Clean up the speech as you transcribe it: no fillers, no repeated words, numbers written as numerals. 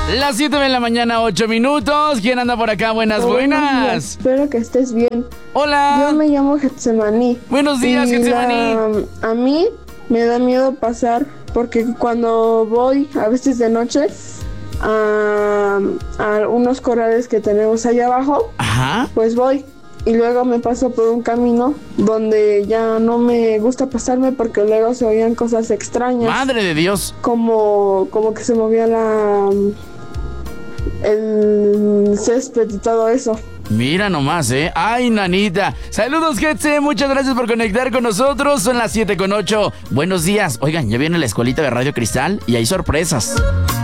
Las 7 de la mañana, 8 minutos. ¿Quién anda por acá? Buenas, buenas. Espero que estés bien. Hola. Yo me llamo Getsemaní. Buenos días, Getsemaní. A mí me da miedo pasar porque cuando voy, a veces de noche, a unos corrales que tenemos allá abajo, Ajá. pues voy. Y luego me paso por un camino donde ya no me gusta pasarme porque luego se oían cosas extrañas. Madre de Dios. Como que se movía el césped y todo eso. Mira nomás, ¿eh? ¡Ay, nanita! Saludos, Getse. Muchas gracias por conectar con nosotros. Son las 7:08. Buenos días. Oigan, ya viene la escuelita de Radio Cristal y hay sorpresas.